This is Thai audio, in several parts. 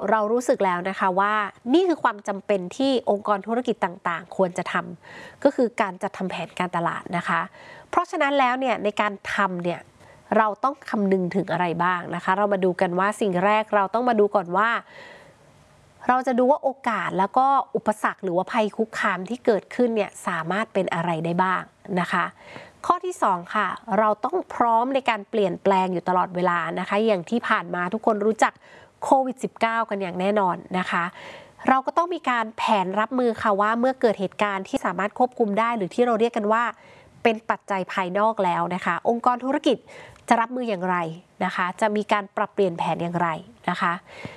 เรารู้สึกแล้วนะคะว่านี่คือความจำเป็นที่องค์กรธุรกิจต่างๆควรจะทำก็คือการจัดทำแผนการตลาดนะคะเพราะฉะนั้นแล้วเนี่ยในการทำเนี่ยเราต้องคำนึงถึงอะไรบ้างนะคะเรามาดูกันว่าสิ่งแรกเราต้องมาดูก่อนว่าเราจะดูว่าโอกาสแล้วก็อุปสรรคหรือว่าภัยคุกคามที่เกิดขึ้นเนี่ยสามารถเป็นอะไรได้บ้างนะคะข้อที่2ค่ะเราต้องพร้อมในการเปลี่ยนแปลงอยู่ตลอดเวลานะคะอย่างที่ผ่านมาทุกคนรู้จักโควิด -19 กันอย่างแน่นอนนะคะเราก็ต้องมีการแผนรับมือค่ะว่าเมื่อเกิดเหตุการณ์ที่สามารถควบคุมได้หรือที่เราเรียกกันว่าเป็นปัจจัยภายนอกแล้วนะคะองค์กรธุรกิจจะรับมืออย่างไรนะคะจะมีการปรับเปลี่ยนแผนอย่างไรนะคะ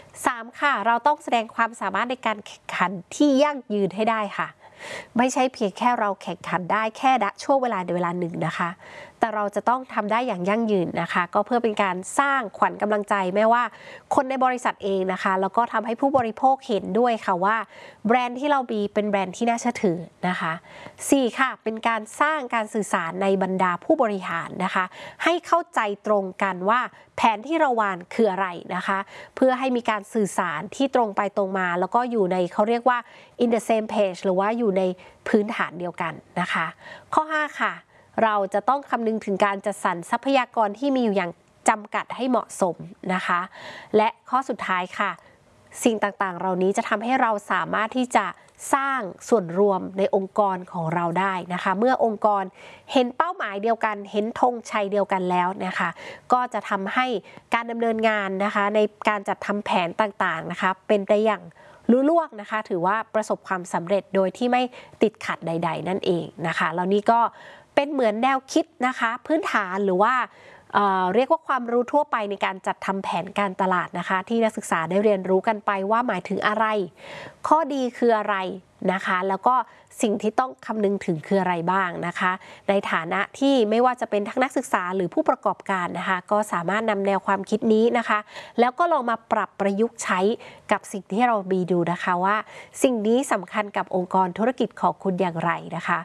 3ค่ะเราต้องแสดงความสามารถในการแข่งขันที่ยั่งยืนให้ได้ค่ะไม่ใช่เพียงแค่เราแข่งขันได้แค่ช่วงเวลาหนึ่งนะคะแต่เราจะต้องทำได้อย่างยั่งยืนนะคะก็เพื่อเป็นการสร้างขวัญกำลังใจแม้ว่าคนในบริษัทเองนะคะแล้วก็ทำให้ผู้บริโภคเห็นด้วยค่ะว่าแบรนด์ที่เรามีเป็นแบรนด์ที่น่าเชื่อถือนะคะ4ค่ะเป็นการสร้างการสื่อสารในบรรดาผู้บริหารนะคะให้เข้าใจตรงกันว่าแผนที่เราวางคืออะไรนะคะเพื่อให้มีการสื่อสารที่ตรงไปตรงมาแล้วก็อยู่ในเขาเรียกว่า in the same page หรือว่าอยู่ในพื้นฐานเดียวกันนะคะข้อ5ค่ะเราจะต้องคำนึงถึงการจัดสรรทรัพยากรที่มีอยู่อย่างจำกัดให้เหมาะสมนะคะและข้อสุดท้ายค่ะสิ่งต่างๆเหล่านี้จะทำให้เราสามารถที่จะสร้างส่วนรวมในองค์กรของเราได้นะคะเมื่อองค์กรเห็นเป้าหมายเดียวกันเห็นธงชัยเดียวกันแล้วนะคะก็จะทำให้การดำเนินงานนะคะในการจัดทำแผนต่างๆนะคะเป็นไปอย่างลุล่วงนะคะถือว่าประสบความสำเร็จโดยที่ไม่ติดขัดใดๆนั่นเองนะคะแล้วนี่ก็เป็นเหมือนแนวคิดนะคะพื้นฐานหรือว่าเรียกว่าความรู้ทั่วไปในการจัดทำแผนการตลาดนะคะที่นักศึกษาได้เรียนรู้กันไปว่าหมายถึงอะไรข้อดีคืออะไรนะคะแล้วก็สิ่งที่ต้องคำนึงถึงคืออะไรบ้างนะคะในฐานะที่ไม่ว่าจะเป็นทั้งนักศึกษาหรือผู้ประกอบการนะคะก็สามารถนำแนวความคิดนี้นะคะแล้วก็ลองมาปรับประยุกต์ใช้กับสิ่งที่เรามีดูนะคะว่าสิ่งนี้สำคัญกับองค์กรธุรกิจของคุณอย่างไรนะคะ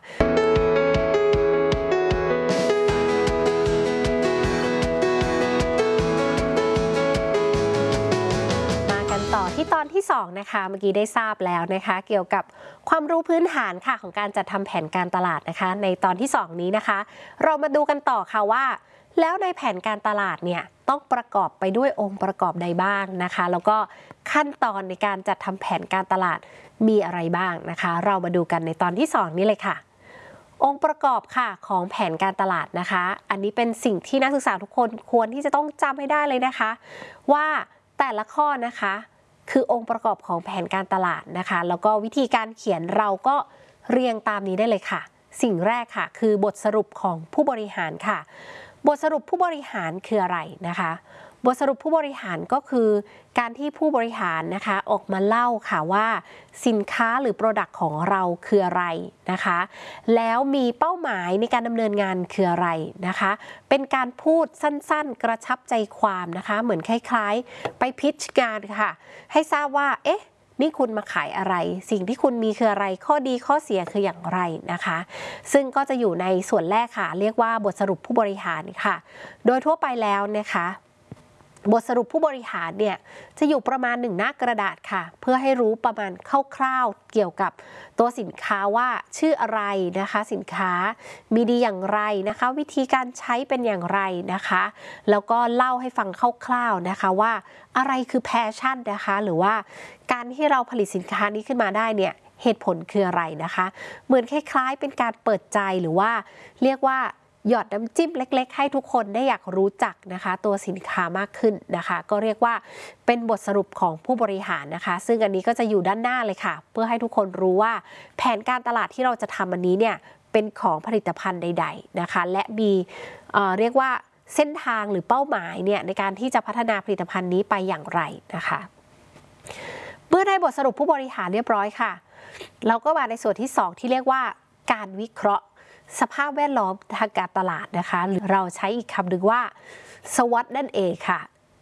ต่อที่ตอนที่2นะคะเมื่อกี้ได้ทราบแล้วนะคะเกี่ยวกับความรู้พื้นฐานค่ะของการจัดทำแผนการตลาดนะคะในตอนที่2นี้นะคะเรามาดูกันต่อค่ะว่าแล้วในแผนการตลาดเนี่ยต้องประกอบไปด้วยองค์ประกอบใดบ้างนะคะแล้วก็ขั้นตอนในการจัดทำแผนการตลาดมีอะไรบ้างนะคะเรามาดูกันในตอนที่2นี้เลยค่ะองค์ประกอบค่ะของแผนการตลาดนะคะอันนี้เป็นสิ่งที่นักศึกษาทุกคนควรที่จะต้องจำให้ได้เลยนะคะว่าแต่ละข้อนะคะคือองค์ประกอบของแผนการตลาดนะคะแล้วก็วิธีการเขียนเราก็เรียงตามนี้ได้เลยค่ะสิ่งแรกค่ะคือบทสรุปของผู้บริหารค่ะบทสรุปผู้บริหารคืออะไรนะคะบทสรุปผู้บริหารก็คือการที่ผู้บริหารนะคะออกมาเล่าค่ะว่าสินค้าหรือ Product ของเราคืออะไรนะคะแล้วมีเป้าหมายในการดำเนินงานคืออะไรนะคะเป็นการพูดสั้นๆกระชับใจความนะคะเหมือนคล้ายๆไปพิชงานค่ะให้ทราบว่าเอ๊ะนี่คุณมาขายอะไรสิ่งที่คุณมีคืออะไรข้อดีข้อเสียคืออย่างไรนะคะซึ่งก็จะอยู่ในส่วนแรกค่ะเรียกว่าบทสรุปผู้บริหารค่ะโดยทั่วไปแล้วนะคะบทสรุปผู้บริหารเนี่ยจะอยู่ประมาณ1 หน้ากระดาษค่ะเพื่อให้รู้ประมาณคร่าวๆเกี่ยวกับตัวสินค้าว่าชื่ออะไรนะคะสินค้ามีดีอย่างไรนะคะวิธีการใช้เป็นอย่างไรนะคะแล้วก็เล่าให้ฟังคร่าวๆนะคะว่าอะไรคือแพชชั่นนะคะหรือว่าการที่เราผลิตสินค้านี้ขึ้นมาได้เนี่ยเหตุผลคืออะไรนะคะเหมือนคล้ายๆเป็นการเปิดใจหรือว่าเรียกว่าหยอดน้ำจิ้มเล็กๆให้ทุกคนได้อยากรู้จักนะคะตัวสินค้ามากขึ้นนะคะก็เรียกว่าเป็นบทสรุปของผู้บริหารนะคะซึ่งอันนี้ก็จะอยู่ด้านหน้าเลยค่ะเพื่อให้ทุกคนรู้ว่าแผนการตลาดที่เราจะทำอันนี้เนี่ยเป็นของผลิตภัณฑ์ใดๆนะคะและมีเรียกว่าเส้นทางหรือเป้าหมายเนี่ยในการที่จะพัฒนาผลิตภัณฑ์นี้ไปอย่างไรนะคะเมื่อได้บทสรุปผู้บริหารเรียบร้อยค่ะเราก็มาในส่วนที่2ที่เรียกว่าการวิเคราะห์สภาพแวดล้อมทางการตลาดนะคะหรือเราใช้อีกคำหนึ่งว่า SWOT นั่นเองค่ะ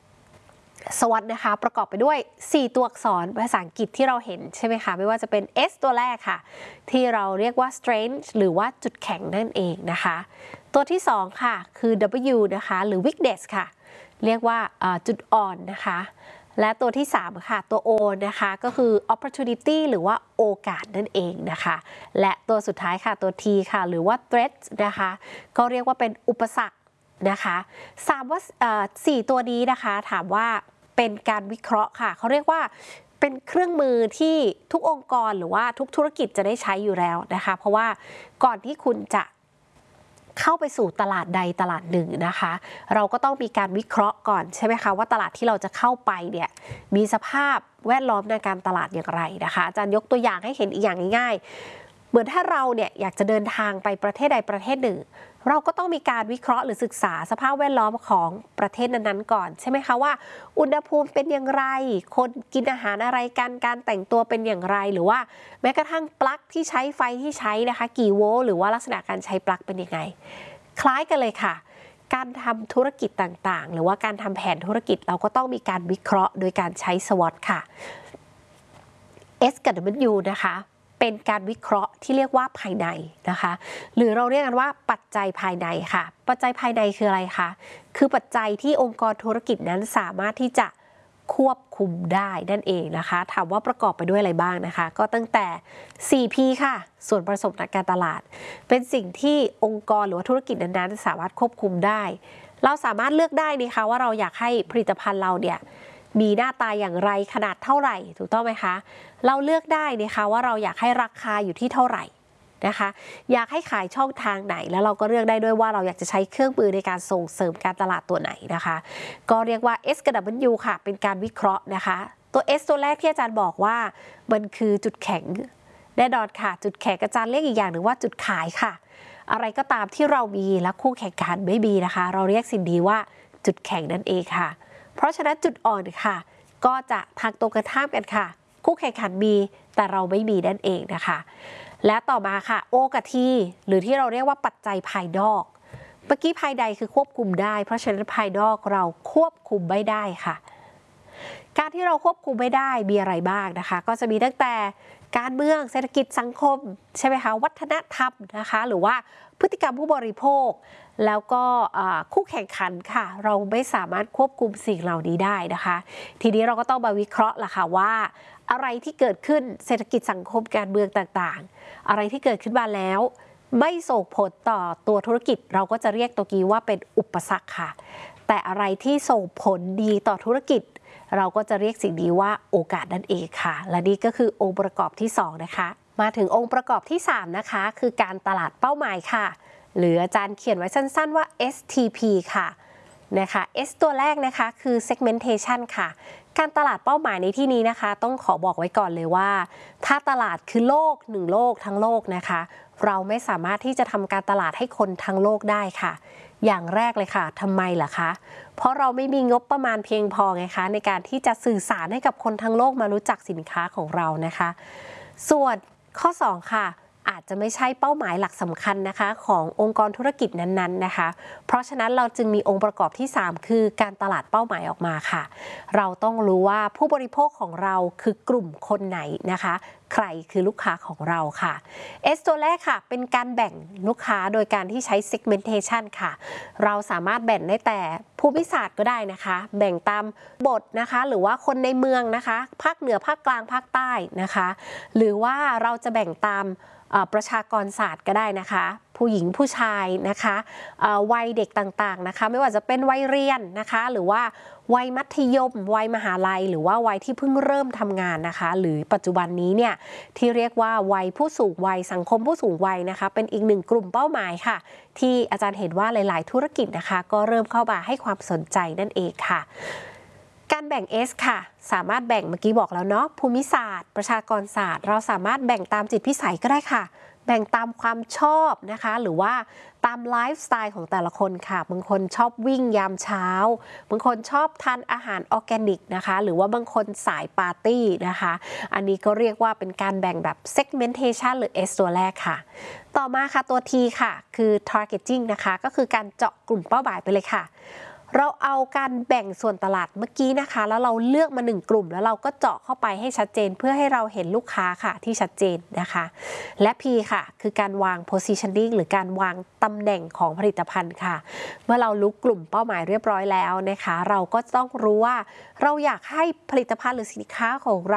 SWOT นะคะประกอบไปด้วย4ตัวอักษรภาษาอังกฤษที่เราเห็นใช่ไหมคะไม่ว่าจะเป็น S ตัวแรกค่ะที่เราเรียกว่า strength หรือว่าจุดแข็งนั่นเองนะคะตัวที่2ค่ะคือ W นะคะหรือ weakness ค่ะเรียกว่าจุดอ่อนนะคะและตัวที่3ค่ะตัว O นะคะก็คือ opportunity หรือว่าโอกาสนั่นเองนะคะและตัวสุดท้ายค่ะตัว T ค่ะหรือว่า threat นะคะก็เรียกว่าเป็นอุปสรรคนะคะ4ตัวนี้นะคะถามว่าเป็นการวิเคราะห์ค่ะเขาเรียกว่าเป็นเครื่องมือที่ทุกองค์กรหรือว่าทุกธุรกิจจะได้ใช้อยู่แล้วนะคะเพราะว่าก่อนที่คุณจะเข้าไปสู่ตลาดใดตลาดหนึ่งนะคะเราก็ต้องมีการวิเคราะห์ก่อนใช่ไหมคะว่าตลาดที่เราจะเข้าไปเนี่ยมีสภาพแวดล้อมในการตลาดอย่างไรนะคะอาจารย์ยกตัวอย่างให้เห็นอีกอย่างง่ายๆเหมือนถ้าเราเนี่ยอยากจะเดินทางไปประเทศใดประเทศหนึ่งเราก็ต้องมีการวิเคราะห์หรือศึกษาสภาพแวดล้อมของประเทศนั้นๆก่อนใช่ไหมคะว่าอุณหภูมิเป็นอย่างไรคนกินอาหารอะไรกันการแต่งตัวเป็นอย่างไรหรือว่าแม้กระทั่งปลั๊กที่ใช้ไฟที่ใช้นะคะกี่โวลต์หรือว่าลักษณะการใช้ปลั๊กเป็นยังไงคล้ายกันเลยค่ะการทำธุรกิจต่างๆหรือว่าการทำแผนธุรกิจเราก็ต้องมีการวิเคราะห์โดยการใช้ SWOT ค่ะ S กับ W นะคะเป็นการวิเคราะห์ที่เรียกว่าภายในนะคะหรือเราเรียกกันว่าปัจจัยภายในค่ะปัจจัยภายในคืออะไรคะคือปัจจัยที่องค์กรธุรกิจนั้นสามารถที่จะควบคุมได้นั่นเองนะคะถามว่าประกอบไปด้วยอะไรบ้างนะคะก็ตั้งแต่ 4P ค่ะส่วนผสมทางการตลาดเป็นสิ่งที่องค์กรหรือว่าธุรกิจนั้นๆสามารถควบคุมได้เราสามารถเลือกได้นะคะว่าเราอยากให้ผลิตภัณฑ์เราเนี่ยมีหน้าตาอย่างไรขนาดเท่าไหร่ถูกต้องไหมคะเราเลือกได้นะคะว่าเราอยากให้ราคาอยู่ที่เท่าไหร่นะคะอยากให้ขายช่องทางไหนแล้วเราก็เลือกได้ด้วยว่าเราอยากจะใช้เครื่องมือในการส่งเสริมการตลาดตัวไหนนะคะก็เรียกว่า S กับ W ค่ะเป็นการวิเคราะห์นะคะตัว S ตัวแรกที่อาจารย์บอกว่ามันคือจุดแข็งแน่นอนค่ะจุดแข็งอาจารย์เรียกอีกอย่างหนึ่งว่าจุดขายค่ะอะไรก็ตามที่เรามีและคู่แข่งขันไม่มีนะคะเราเรียกสิ่งนี้ว่าจุดแข็งนั่นเองค่ะเพราะฉะนั้นจุดอ่อนค่ะก็จะทางตรงกันข้ามกันค่ะคู่แข่งขันมีแต่เราไม่มีนั่นเองนะคะและต่อมาค่ะ O กับ T หรือที่เราเรียกว่าปัจจัยภายนอกเมื่อกี้ภายในคือควบคุมได้เพราะฉะนั้นภายนอกเราควบคุมไม่ได้ค่ะการที่เราควบคุมไม่ได้มีอะไรบ้างนะคะก็จะมีตั้งแต่การเมืองเศรษฐกิจสังคมใช่ไหมคะวัฒนธรรมนะคะหรือว่าพฤติกรรมผู้บริโภคแล้วก็คู่แข่งขันค่ะเราไม่สามารถควบคุมสิ่งเหล่านี้ได้นะคะทีนี้เราก็ต้องมาวิเคราะห์ล่ะค่ะว่าอะไรที่เกิดขึ้นเศรษฐกิจสังคมการเมืองต่างๆอะไรที่เกิดขึ้นมาแล้วไม่ส่งผลต่อตัวธุรกิจเราก็จะเรียกตัวนี้ว่าเป็นอุปสรรคค่ะแต่อะไรที่ส่งผลดีต่อธุรกิจเราก็จะเรียกสิ่งนี้ว่าโอกาสนั่นเองค่ะและนี่ก็คือองค์ประกอบที่2นะคะมาถึงองค์ประกอบที่3นะคะคือการตลาดเป้าหมายค่ะหรืออาจารย์เขียนไว้สั้นๆว่า STP ค่ะนะคะ S ตัวแรกนะคะคือ segmentation ค่ะการตลาดเป้าหมายในที่นี้นะคะต้องขอบอกไว้ก่อนเลยว่าถ้าตลาดคือโลก1โลกทั้งโลกนะคะเราไม่สามารถที่จะทำการตลาดให้คนทั้งโลกได้ค่ะอย่างแรกเลยค่ะทำไมล่ะคะเพราะเราไม่มีงบประมาณเพียงพอไงคะในการที่จะสื่อสารให้กับคนทั้งโลกมารู้จักสินค้าของเรานะคะส่วนข้อ2ค่ะอาจจะไม่ใช่เป้าหมายหลักสำคัญนะคะขององค์กรธุรกิจนั้นๆนะคะเพราะฉะนั้นเราจึงมีองค์ประกอบที่3คือการตลาดเป้าหมายออกมาค่ะเราต้องรู้ว่าผู้บริโภคของเราคือกลุ่มคนไหนนะคะใครคือลูกค้าของเราค่ะ S ตัวแรกค่ะเป็นการแบ่งลูกค้าโดยการที่ใช้ segmentation ค่ะเราสามารถแบ่งได้แต่ภูมิศาสตร์ก็ได้นะคะแบ่งตามบทนะคะหรือว่าคนในเมืองนะคะภาคเหนือภาคกลางภาคใต้นะคะหรือว่าเราจะแบ่งตามประชากรศาสตร์ก็ได้นะคะผู้หญิงผู้ชายนะคะวัยเด็กต่างๆนะคะไม่ว่าจะเป็นวัยเรียนนะคะหรือว่าวัยมัธยมวัยมหาลัยหรือว่าวัยที่เพิ่งเริ่มทำงานนะคะหรือปัจจุบันนี้เนี่ยที่เรียกว่าวัยผู้สูงวัยสังคมผู้สูงวัยนะคะเป็นอีกหนึ่งกลุ่มเป้าหมายค่ะที่อาจารย์เห็นว่าหลายๆธุรกิจนะคะก็เริ่มเข้ามาให้ความสนใจนั่นเองค่ะการแบ่ง S ค่ะสามารถแบ่งเมื่อกี้บอกแล้วเนาะภูมิศาสตร์ประชากรศาสตร์เราสามารถแบ่งตามจิตพิสัยก็ได้ค่ะแบ่งตามความชอบนะคะหรือว่าตามไลฟ์สไตล์ของแต่ละคนค่ะบางคนชอบวิ่งยามเช้าบางคนชอบทานอาหารออร์แกนิกนะคะหรือว่าบางคนสายปาร์ตี้นะคะอันนี้ก็เรียกว่าเป็นการแบ่งแบบ segmentation หรือ S ตัวแรกค่ะต่อมาค่ะตัว T ค่ะคือ targeting นะคะก็คือการเจาะกลุ่มเป้าหมายไปเลยค่ะเราเอาการแบ่งส่วนตลาดเมื่อกี้นะคะแล้วเราเลือกมา1กลุ่มแล้วเราก็เจาะเข้าไปให้ชัดเจนเพื่อให้เราเห็นลูกค้าค่ะที่ชัดเจนนะคะและ P ค่ะคือการวาง positioning หรือการวางตำแหน่งของผลิตภัณฑ์ค่ะเมื่อเรารู้กลุ่มเป้าหมายเรียบร้อยแล้วนะคะเราก็ต้องรู้ว่าเราอยากให้ผลิตภัณฑ์หรือสินค้าของเรา